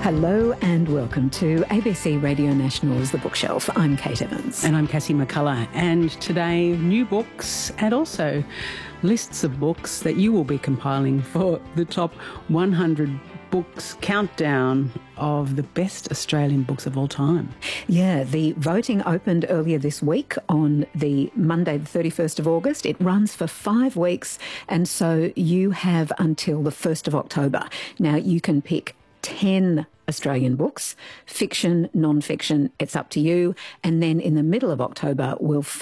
Hello and welcome to ABC Radio National's The Bookshelf. I'm Kate Evans. And I'm Cassie McCullough. And today, new books and also lists of books that you will be compiling for the top 100 books countdown of the best Australian books of all time. Yeah, the voting opened earlier this week on the Monday, the 31st of August. It runs for 5 weeks, and so you have until the 1st of October. Now, you can pick 10 Australian books, fiction, non-fiction, it's up to you. And then in the middle of October, we'll